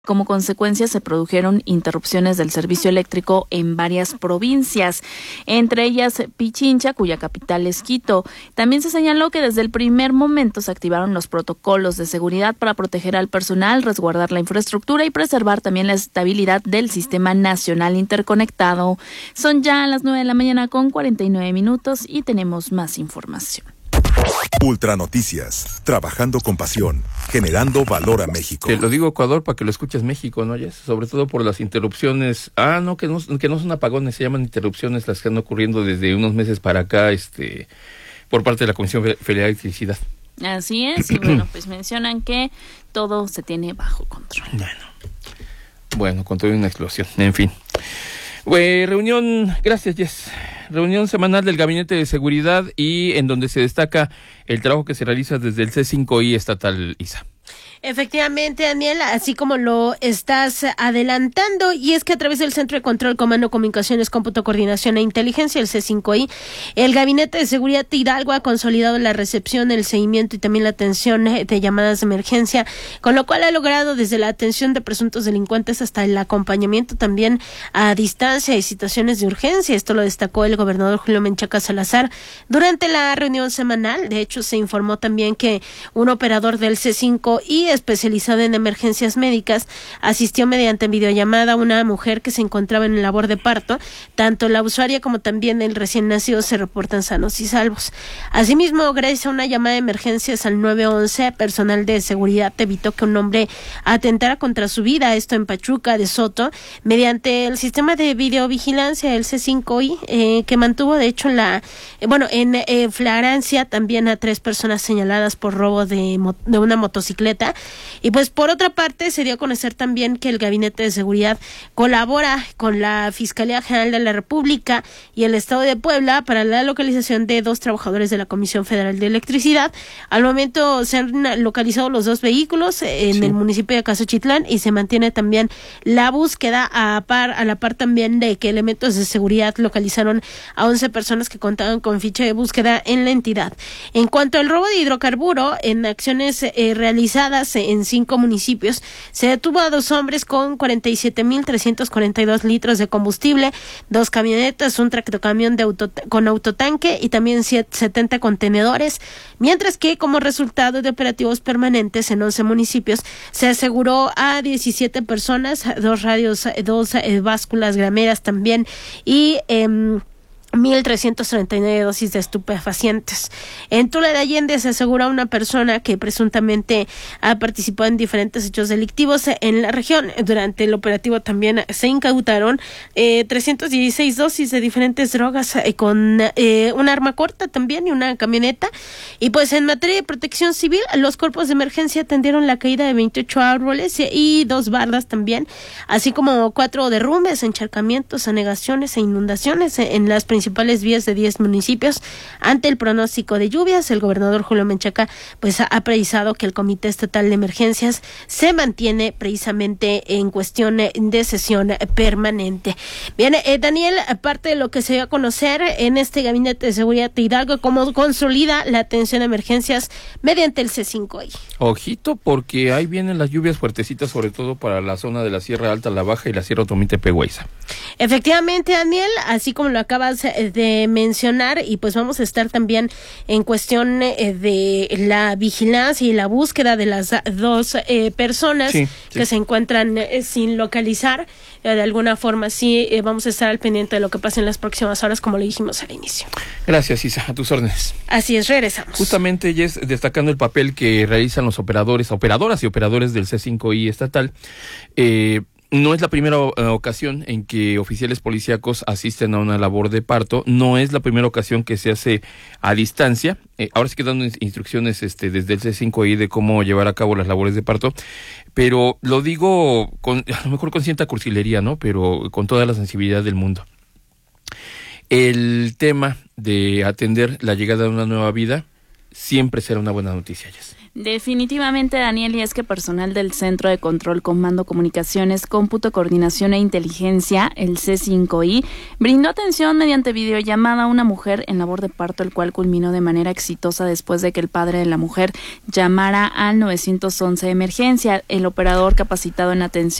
Como consecuencia, se produjeron interrupciones del servicio eléctrico en varias provincias, entre ellas Pichincha, cuya capital es Quito. También se señaló que desde el primer momento se activaron los protocolos de seguridad para proteger al personal, resguardar la infraestructura y preservar también la estabilidad del sistema nacional interconectado. Son ya las 9:49 a.m. y tenemos más información. Ultranoticias, trabajando con pasión, generando valor a México. Te lo digo, Ecuador, para que lo escuches, México, ¿no? Sobre todo por las interrupciones. Que no son apagones, se llaman interrupciones las que están ocurriendo desde unos meses para acá, por parte de la Comisión Federal de Electricidad. Así es, y bueno, pues mencionan que todo se tiene bajo control. Bueno, control de una explosión, en fin. Gracias, Jess. Reunión semanal del Gabinete de Seguridad y en donde se destaca el trabajo que se realiza desde el C5I estatal, Isa. Efectivamente, Daniel, así como lo estás adelantando, y es que a través del Centro de Control, Comando, Comunicaciones, Cómputo, Coordinación e Inteligencia, el C5I, el Gabinete de Seguridad de Hidalgo ha consolidado la recepción, el seguimiento y también la atención de llamadas de emergencia, con lo cual ha logrado desde la atención de presuntos delincuentes hasta el acompañamiento también a distancia y situaciones de urgencia. Esto lo destacó el gobernador Julio Menchaca Salazar durante la reunión semanal. De hecho, se informó también que un operador del C5I especializado en emergencias médicas asistió mediante videollamada a una mujer que se encontraba en labor de parto. Tanto la usuaria como también el recién nacido se reportan sanos y salvos. Asimismo, gracias a una llamada de emergencias al 911, personal de seguridad evitó que un hombre atentara contra su vida, esto en Pachuca de Soto, mediante el sistema de videovigilancia del C5I, que mantuvo de hecho en flagrancia también a 3 personas señaladas por robo de una motocicleta. Y pues por otra parte se dio a conocer también que el Gabinete de Seguridad colabora con la Fiscalía General de la República y el Estado de Puebla para la localización de 2 trabajadores de la Comisión Federal de Electricidad. Al momento se han localizado los 2 vehículos en el municipio de Casochitlán y se mantiene también la búsqueda a la par también de que elementos de seguridad localizaron a 11 personas que contaban con ficha de búsqueda en la entidad. En cuanto al robo de hidrocarburo, en acciones realizadas en 5 municipios, se detuvo a 2 hombres con 47,342 litros de combustible, 2 camionetas, un tractocamión con autotanque y también 70 contenedores, mientras que como resultado de operativos permanentes en 11 municipios se aseguró a 17 personas, 2 básculas grameras también y 1,339 dosis de estupefacientes. En Tula de Allende se aseguró a una persona que presuntamente ha participado en diferentes hechos delictivos en la región. Durante el operativo también se incautaron 316 dosis de diferentes drogas con un arma corta también y una camioneta. Y pues en materia de protección civil, los cuerpos de emergencia atendieron la caída de 28 árboles y 2 bardas también, así como 4 derrumbes, encharcamientos, anegaciones e inundaciones en las principales vías de 10 municipios. Ante el pronóstico de lluvias, el gobernador Julio Menchaca pues ha precisado que el Comité Estatal de Emergencias se mantiene precisamente en cuestión de sesión permanente. Bien, Daniel, aparte de lo que se dio a conocer en este Gabinete de Seguridad de Hidalgo, ¿cómo consolida la atención a emergencias mediante el C5I? Ojito, porque ahí vienen las lluvias fuertecitas, sobre todo para la zona de la Sierra Alta, la Baja y la Sierra Otomí-Tepehuesa. Efectivamente, Daniel, así como lo acabas de mencionar, y pues vamos a estar también en cuestión de la vigilancia y la búsqueda de las 2 personas que se encuentran sin localizar. De alguna forma vamos a estar al pendiente de lo que pase en las próximas horas, como lo dijimos al inicio. Gracias, Isa, a tus órdenes. Así es, regresamos. Justamente, Jess, destacando el papel que realizan los operadoras y operadores del C5I estatal, no es la primera ocasión en que oficiales policíacos asisten a una labor de parto, no es la primera ocasión que se hace a distancia. Ahora sí que dando instrucciones desde el C5I de cómo llevar a cabo las labores de parto, pero lo digo a lo mejor con cierta cursilería, ¿no? Pero con toda la sensibilidad del mundo. El tema de atender la llegada de una nueva vida siempre será una buena noticia, Jess. Definitivamente, Daniel, y es que personal del Centro de Control, Comando, Comunicaciones, Cómputo, Coordinación e Inteligencia, el C5I, brindó atención mediante videollamada a una mujer en labor de parto, el cual culminó de manera exitosa después de que el padre de la mujer llamara al 911 de emergencia. El operador capacitado en atención